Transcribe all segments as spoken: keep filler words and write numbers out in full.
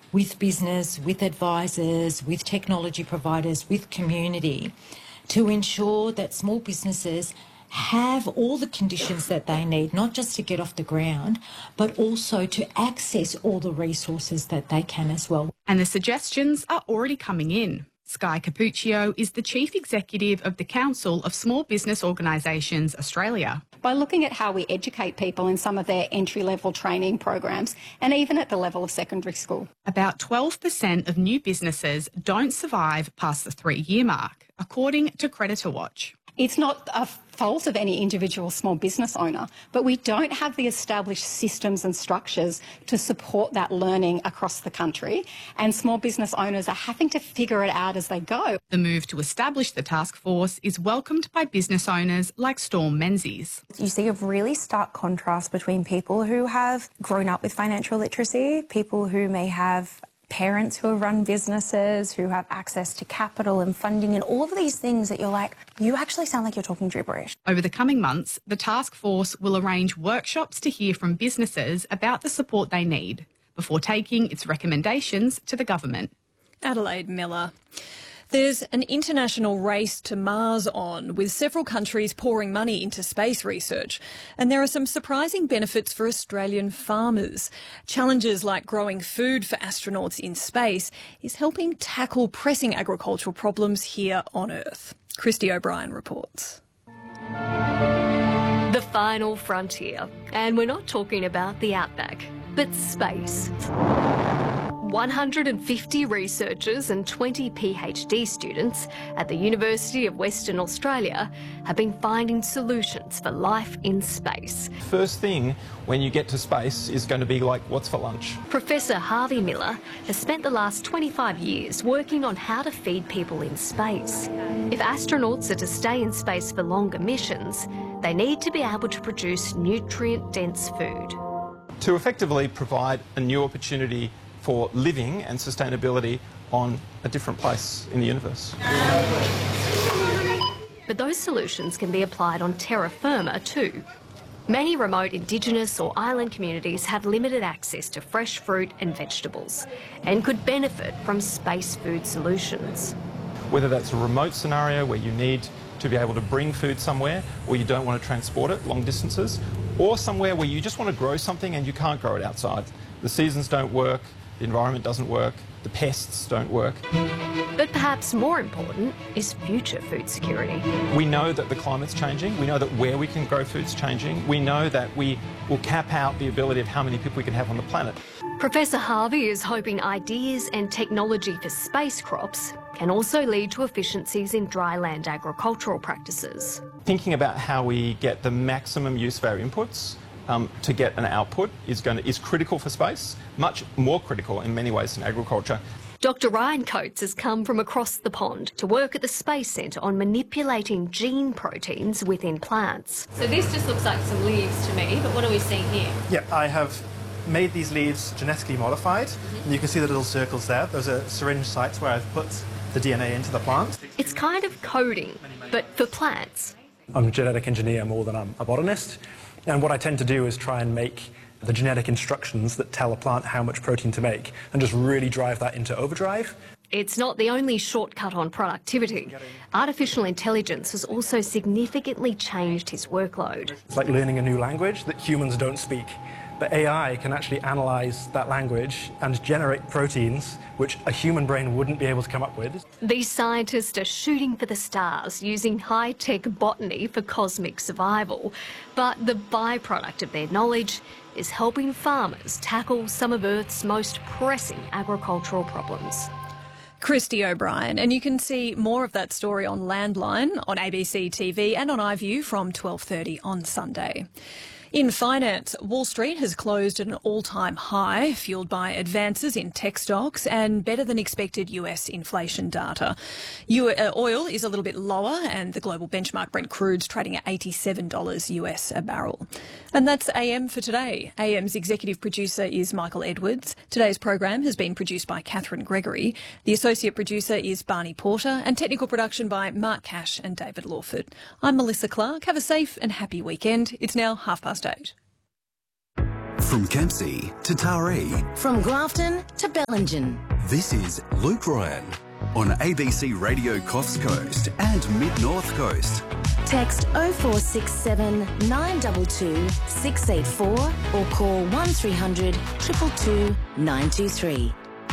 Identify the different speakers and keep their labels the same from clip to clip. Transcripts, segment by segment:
Speaker 1: with business, with advisors, with technology providers, with community, to ensure that small businesses have all the conditions that they need, not just to get off the ground, but also to access all the resources that they can as well.
Speaker 2: And the suggestions are already coming in. Sky Capuccio is the Chief Executive of the Council of Small Business Organisations Australia.
Speaker 3: By looking at how we educate people in some of their entry-level training programs and even at the level of secondary school.
Speaker 2: About twelve percent of new businesses don't survive past the three-year mark, according to Creditor Watch.
Speaker 3: It's not a fault of any individual small business owner, but we don't have the established systems and structures to support that learning across the country, and small business owners are having to figure it out as they go.
Speaker 2: The move to establish the task force is welcomed by business owners like Storm Menzies.
Speaker 4: You see a really stark contrast between people who have grown up with financial literacy, people who may have parents who have run businesses, who have access to capital and funding and all of these things that you're like, you actually sound like you're talking gibberish.
Speaker 2: Over the coming months, the task force will arrange workshops to hear from businesses about the support they need before taking its recommendations to the government.
Speaker 5: Adelaide Miller. There's an international race to Mars on, with several countries pouring money into space research. And there are some surprising benefits for Australian farmers. Challenges like growing food for astronauts in space is helping tackle pressing agricultural problems here on Earth. Christy O'Brien reports.
Speaker 6: The final frontier. And we're not talking about the outback, but space. one hundred fifty researchers and twenty PhD students at the University of Western Australia have been finding solutions for life in space.
Speaker 7: First thing when you get to space is going to be like, what's for lunch?
Speaker 6: Professor Harvey Miller has spent the last twenty-five years working on how to feed people in space. If astronauts are to stay in space for longer missions, they need to be able to produce nutrient-dense food.
Speaker 7: To effectively provide a new opportunity for living and sustainability on a different place in the universe.
Speaker 6: But those solutions can be applied on terra firma too. Many remote Indigenous or island communities have limited access to fresh fruit and vegetables and could benefit from space food solutions.
Speaker 7: Whether that's a remote scenario where you need to be able to bring food somewhere or you don't want to transport it long distances, or somewhere where you just want to grow something and you can't grow it outside. The seasons don't work, the environment doesn't work, the pests don't work.
Speaker 6: But perhaps more important is future food security.
Speaker 7: We know that the climate's changing, we know that where we can grow food's changing, we know that we will cap out the ability of how many people we can have on the planet.
Speaker 6: Professor Harvey is hoping ideas and technology for space crops can also lead to efficiencies in dry land agricultural practices.
Speaker 7: Thinking about how we get the maximum use of our inputs Um, to get an output is going to, is critical for space, much more critical in many ways than agriculture.
Speaker 6: Doctor Ryan Coates has come from across the pond to work at the Space Centre on manipulating gene proteins within plants.
Speaker 8: So this just looks like some leaves to me, but what are we seeing here?
Speaker 9: Yeah, I have made these leaves genetically modified, mm-hmm. and you can see the little circles there. Those are syringe sites where I've put the D N A into the plant.
Speaker 6: It's kind of coding, but for plants.
Speaker 9: I'm a genetic engineer more than I'm a botanist. And what I tend to do is try and make the genetic instructions that tell a plant how much protein to make and just really drive that into overdrive.
Speaker 6: It's not the only shortcut on productivity. Artificial intelligence has also significantly changed his workload.
Speaker 9: It's like learning a new language that humans don't speak. But A I can actually analyse that language and generate proteins which a human brain wouldn't be able to come up with.
Speaker 6: These scientists are shooting for the stars using high-tech botany for cosmic survival. But the byproduct of their knowledge is helping farmers tackle some of Earth's most pressing agricultural problems.
Speaker 5: Christy O'Brien, and you can see more of that story on Landline on A B C T V and on iView from twelve thirty on Sunday. In finance, Wall Street has closed at an all-time high, fuelled by advances in tech stocks and better than expected U S inflation data. U- uh, oil is a little bit lower and the global benchmark Brent crude's trading at eighty-seven dollars U S a barrel. And that's A M for today. A M's executive producer is Michael Edwards. Today's program has been produced by Catherine Gregory. The associate producer is Barney Porter and technical production by Mark Cash and David Lawford. I'm Melissa Clark. Have a safe and happy weekend. It's now half past eight.
Speaker 10: From Kempsey to Taree.
Speaker 11: From Grafton to Bellingen.
Speaker 10: This is Luke Ryan on A B C Radio Coffs Coast and Mid-North Coast.
Speaker 11: Text oh four six seven, nine two two, six eight four or call one three hundred, two two two, nine two three.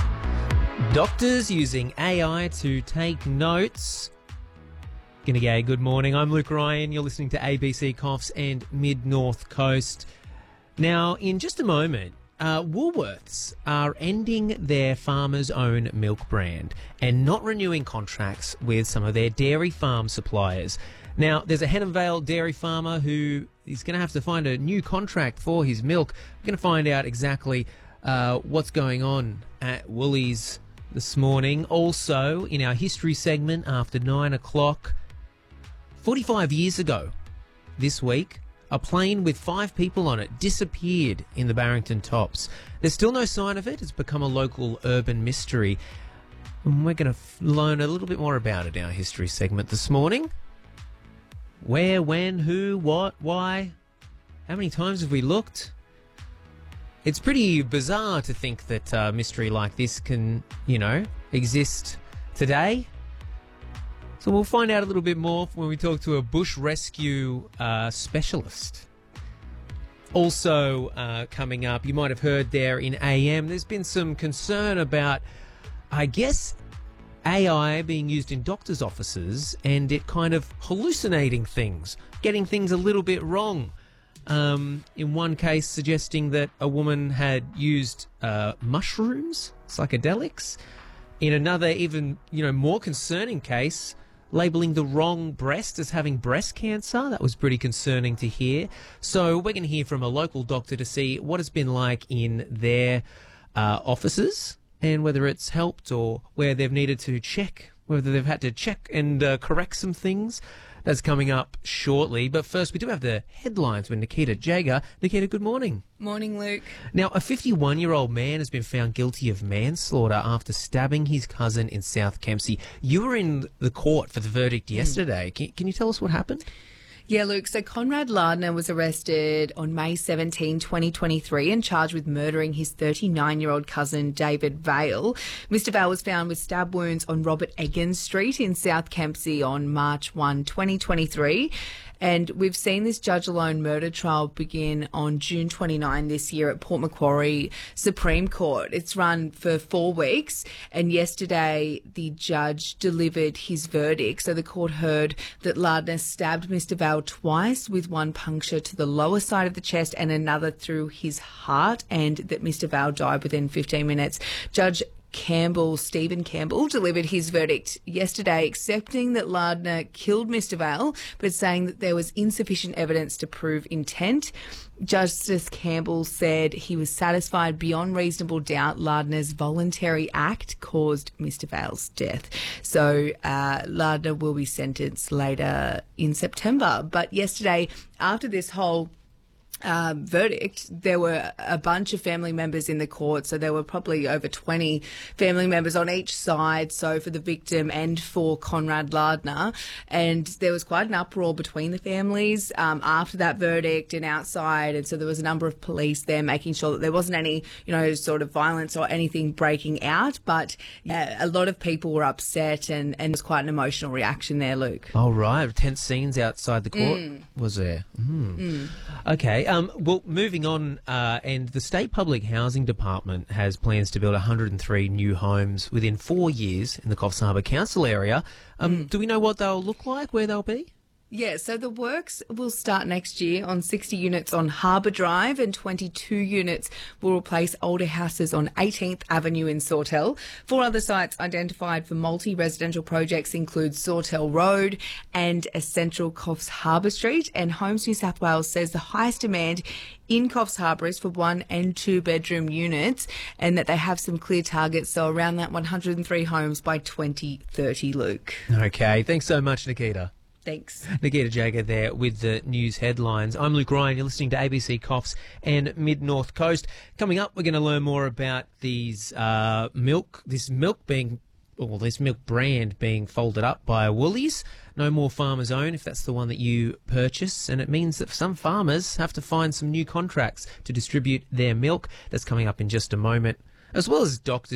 Speaker 12: Doctors using A I to take notes. G'day, good morning. I'm Luke Ryan. You're listening to A B C Coffs and Mid-North Coast. Now, in just a moment, uh, Woolworths are ending their Farmers Own milk brand and not renewing contracts with some of their dairy farm suppliers. Now, there's a Hennam Vale dairy farmer who is going to have to find a new contract for his milk. We're going to find out exactly uh, what's going on at Woolies this morning. Also, in our history segment after nine o'clock, forty-five years ago this week, a plane with five people on it disappeared in the Barrington Tops. There's still no sign of it. It's become a local urban mystery. And we're going to f- learn a little bit more about it in our history segment this morning. Where, when, who, what, why? How many times have we looked? It's pretty bizarre to think that a mystery like this can, you know, exist today. So we'll find out a little bit more when we talk to a bush rescue uh, specialist. Also uh, coming up, you might have heard there in A M, there's been some concern about, I guess, A I being used in doctors' offices and it kind of hallucinating things, getting things a little bit wrong. Um, in one case, suggesting that a woman had used uh, mushrooms, psychedelics. In another, even, you know, more concerning case, labelling the wrong breast as having breast cancer. That was pretty concerning to hear. So we're going to hear from a local doctor to see what it's been like in their uh, offices and whether it's helped or where they've needed to check, whether they've had to check and uh, correct some things. That's coming up shortly. But first, we do have the headlines with Nikita Jagger. Nikita, good morning.
Speaker 13: Morning, Luke.
Speaker 12: Now, a fifty-one-year-old man has been found guilty of manslaughter after stabbing his cousin in South Kempsey. You were in the court for the verdict yesterday. Mm. Can, can you tell us what happened?
Speaker 13: Yeah, Luke, so Conrad Lardner was arrested on May seventeenth, twenty twenty-three and charged with murdering his thirty-nine-year-old cousin, David Vale. Mister Vale was found with stab wounds on Robert Egan Street in South Kempsey on March first, twenty twenty-three. And we've seen this judge-alone murder trial begin on June twenty-ninth this year at Port Macquarie Supreme Court. It's run for four weeks, and yesterday the judge delivered his verdict. So the court heard that Lardner stabbed Mister Vale twice, with one puncture to the lower side of the chest and another through his heart, and that Mister Vale died within fifteen minutes. Judge Campbell, Stephen Campbell, delivered his verdict yesterday, accepting that Lardner killed Mister Vale, but saying that there was insufficient evidence to prove intent. Justice Campbell said he was satisfied beyond reasonable doubt Lardner's voluntary act caused Mister Vale's death. So uh, Lardner will be sentenced later in September. But yesterday, after this whole Uh, verdict, there were a bunch of family members in the court, so there were probably over twenty family members on each side, so for the victim and for Conrad Lardner, and there was quite an uproar between the families um, after that verdict and outside, and so there was a number of police there making sure that there wasn't any, you know, sort of violence or anything breaking out, but yeah, a lot of people were upset, and, and there was quite an emotional reaction there, Luke.
Speaker 12: Oh, right. Tense scenes outside the court, mm. was there? Mm. Mm. Okay. Um, well, moving on, uh, and the State Public Housing Department has plans to build one hundred three new homes within four years in the Coffs Harbour Council area. Um, mm. Do we know what they'll look like, where they'll be?
Speaker 13: Yeah, so the works will start next year on sixty units on Harbour Drive, and twenty-two units will replace older houses on eighteenth Avenue in Sawtell. Four other sites identified for multi-residential projects include Sawtell Road and Essential Coffs Harbour Street. And Homes New South Wales says the highest demand in Coffs Harbour is for one and two bedroom units, and that they have some clear targets, so around that one hundred three homes by twenty thirty, Luke.
Speaker 12: Okay, thanks so much, Nikita.
Speaker 13: Thanks.
Speaker 12: Nikita Jagger there with the news headlines. I'm Luke Ryan. You're listening to A B C Coffs and Mid-North Coast. Coming up, we're going to learn more about these uh, milk, this milk being or this milk brand being folded up by Woolies. No more Farmers Own if that's the one that you purchase, and it means that some farmers have to find some new contracts to distribute their milk. That's coming up in just a moment, as well as doctors